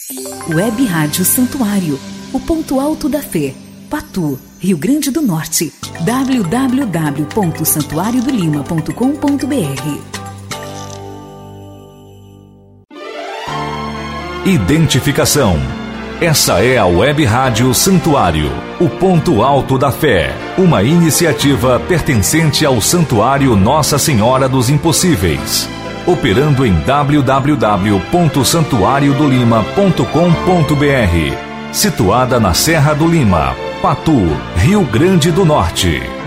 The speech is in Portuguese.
Web Rádio Santuário, o ponto alto da fé. Patu, Rio Grande do Norte. www.santuariodolima.com.br. Identificação. Essa é a Web Rádio Santuário, o ponto alto da fé, uma iniciativa pertencente ao Santuário Nossa Senhora dos Impossíveis, operando em www.santuariodolima.com.br, situada na Serra do Lima, Patu, Rio Grande do Norte.